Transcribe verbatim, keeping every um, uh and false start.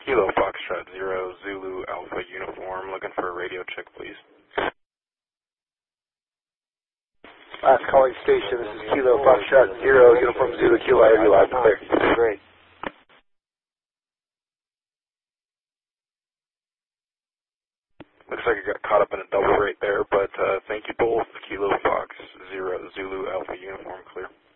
Kilo Foxtrot Zero Zulu Alpha Uniform. Looking for a radio check, please. Last calling station, this is Kilo Foxtrot Zero Uniform Zulu Kilo. I hear you loud and clear. Great. Looks like I got caught up in a double right there, but uh, thank you both. Kilo Fox Zero Zulu Alpha Uniform clear.